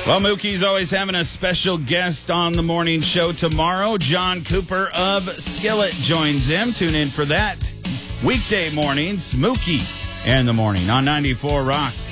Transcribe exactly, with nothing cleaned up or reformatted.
Well, Mookie's always having a special guest on the morning show tomorrow. John Cooper of Skillet joins him. Tune in for that. Weekday mornings, Mookie in the morning on ninety-four Rock.